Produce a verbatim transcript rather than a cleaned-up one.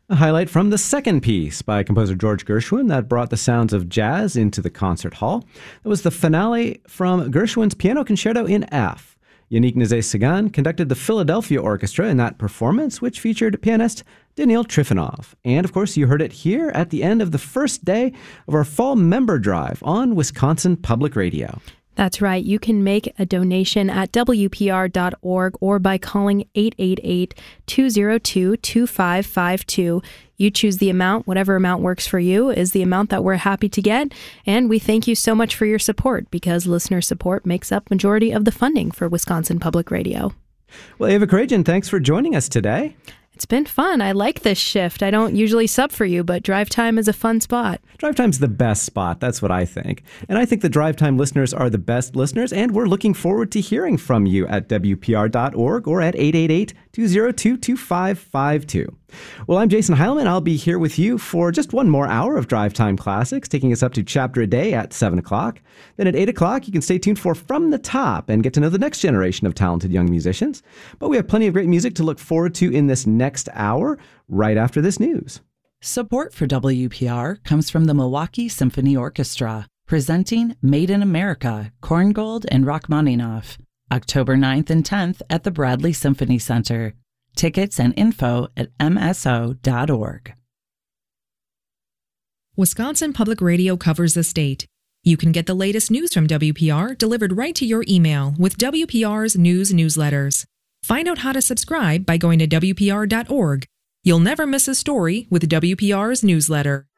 A highlight from the second piece by composer George Gershwin that brought the sounds of jazz into the concert hall. That was the finale from Gershwin's Piano Concerto in F. Yannick Nézet-Séguin conducted the Philadelphia Orchestra in that performance, which featured pianist Daniil Trifonov. And, of course, you heard it here at the end of the first day of our fall member drive on Wisconsin Public Radio. That's right. You can make a donation at W P R dot org or by calling eight eight eight, two zero two, two five five two. You choose the amount. Whatever amount works for you is the amount that we're happy to get. And we thank you so much for your support, because listener support makes up majority of the funding for Wisconsin Public Radio. Well, Ava Karajan, thanks for joining us today. It's been fun. I like this shift. I don't usually sub for you, but Drive Time is a fun spot. Drive Time's the best spot. That's what I think. And I think the Drive Time listeners are the best listeners, and we're looking forward to hearing from you at W P R dot org or at eight eight eight, two zero two, two five five two. Well, I'm Jason Heilman. I'll be here with you for just one more hour of Drive Time Classics, taking us up to Chapter a Day at seven o'clock. Then at eight o'clock, you can stay tuned for From the Top and get to know the next generation of talented young musicians. But we have plenty of great music to look forward to in this next hour, right after this news. Support for W P R comes from the Milwaukee Symphony Orchestra, presenting Made in America, Korngold and Rachmaninoff, October ninth and tenth at the Bradley Symphony Center. Tickets and info at M S O dot org. Wisconsin Public Radio covers the state. You can get the latest news from W P R delivered right to your email with W P R's news newsletters. Find out how to subscribe by going to W P R dot org. You'll never miss a story with W P R's newsletter.